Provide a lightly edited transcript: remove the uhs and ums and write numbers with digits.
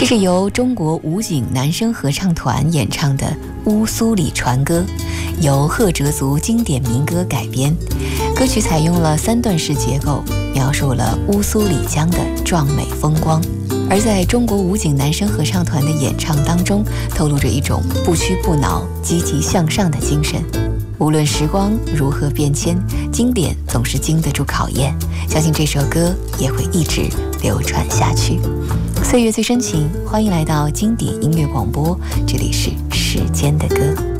这是由中国武警男声合唱团演唱的《乌苏里船歌》，由赫哲族经典民歌改编。歌曲采用了3段式结构，描述了乌苏里江的壮美风光。而在中国武警男声合唱团的演唱当中，透露着一种不屈不挠、积极向上的精神。无论时光如何变迁，经典总是经得住考验，相信这首歌也会一直流传下去。岁月最深情，欢迎来到经典音乐广播，这里是时间的歌。